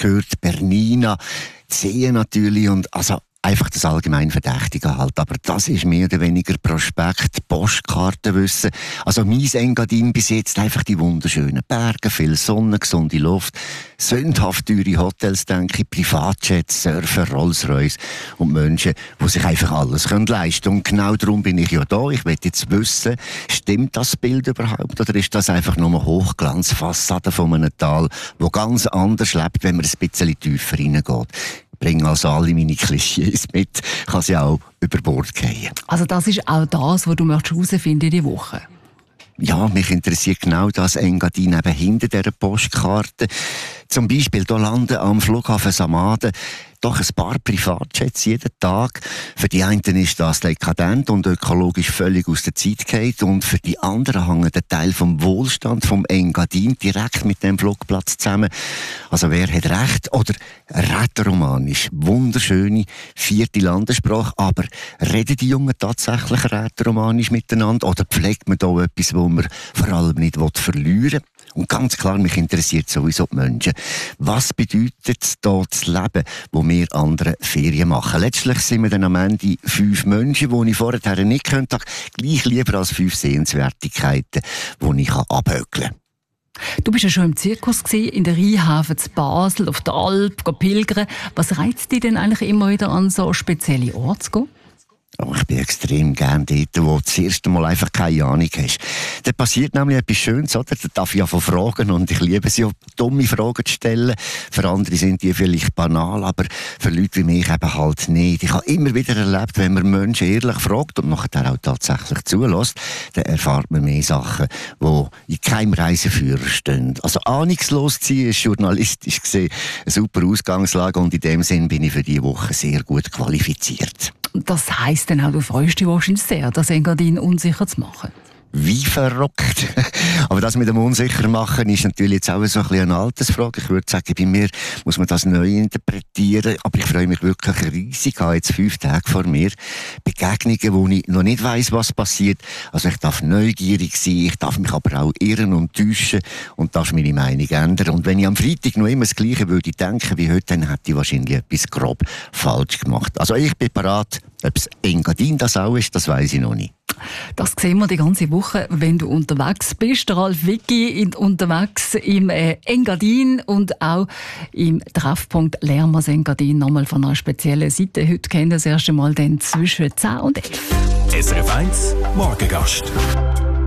gehört Bernina, die Seen natürlich und also einfach das allgemein Verdächtige halt. Aber das ist mehr oder weniger Prospekt, Postkartenwissen. Also mein Engadin bis jetzt einfach die wunderschönen Berge, viel Sonne, gesunde Luft, sündhaft teure Hotels, denke ich, Privatjets, Surfer, Rolls-Royce und Menschen, die sich einfach alles leisten können. Und genau darum bin ich ja da. Ich will jetzt wissen, stimmt das Bild überhaupt oder ist das einfach nur eine Hochglanzfassade von einem Tal, wo ganz anders lebt, wenn man ein bisschen tiefer reingeht? Ich bringe also alle meine Klischees mit, kann sie auch über Bord gehen. Also das ist auch das, was du herausfinden in dieser Woche? Ja, mich interessiert genau das Engadin eben hinter dieser Postkarte. Zum Beispiel, hier landen am Flughafen Samaden doch ein paar Privatjets jeden Tag. Für die einen ist das dekadent und ökologisch völlig aus der Zeit gefallen. Und für die anderen hängt der Teil vom Wohlstand vom Engadin direkt mit dem Flugplatz zusammen. Also wer hat recht? Oder Rätoromanisch. Wunderschöne 4. Landessprache. Aber reden die Jungen tatsächlich Rätoromanisch miteinander? Oder pflegt man da etwas, wo man vor allem nicht verlieren will? Und ganz klar, mich interessiert sowieso die Menschen. Was bedeutet es da zu leben, wo wir andere Ferien machen? Letztlich sind wir dann am Ende 5 Menschen, die ich vorher nicht könnte, gleich lieber als 5 Sehenswertigkeiten, die ich abhökeln kann. Du bist ja schon im Zirkus gewesen, in der Rheinhafen zu Basel, auf der Alp, pilgern. Was reizt dich denn eigentlich immer wieder an so spezielle Orte zu gehen? Oh, ich bin extrem gern dort, wo du das erste Mal einfach keine Ahnung hast. Da passiert nämlich etwas Schönes, oder? Da darf ich ja von fragen und ich liebe es ja, dumme Fragen zu stellen. Für andere sind die vielleicht banal, aber für Leute wie mich eben halt nicht. Ich habe immer wieder erlebt, wenn man Menschen ehrlich fragt und nachher auch tatsächlich zulässt, dann erfahrt man mehr Sachen, die in keinem Reiseführer stehen. Also ahnungslos zu sein ist journalistisch gesehen eine super Ausgangslage und in dem Sinn bin ich für diese Woche sehr gut qualifiziert. Das heisst dann auch, du freust dich wahrscheinlich sehr, das Engadin unsicher zu machen. Wie verrückt. Aber das mit dem unsicher machen ist natürlich jetzt auch so ein bisschen eine Altersfrage. Ich würde sagen, bei mir muss man das neu interpretieren. Aber ich freue mich wirklich riesig. Ich habe jetzt 5 Tage vor mir Begegnungen, wo ich noch nicht weiss, was passiert. Also ich darf neugierig sein, ich darf mich aber auch irren und täuschen und darf meine Meinung ändern. Und wenn ich am Freitag noch immer das Gleiche würde denken wie heute, dann hätte ich wahrscheinlich etwas grob falsch gemacht. Also ich bin bereit. Ob es Engadin das auch ist, das weiss ich noch nicht. Das sehen wir die ganze Woche, wenn du unterwegs bist. Der Ralf Wicki unterwegs im Engadin und auch im Treffpunkt lernen wir das Engadin nochmal von einer speziellen Seite. Heute kennen wir das erste Mal dann zwischen 10 und 11. SRF 1 Morgengast.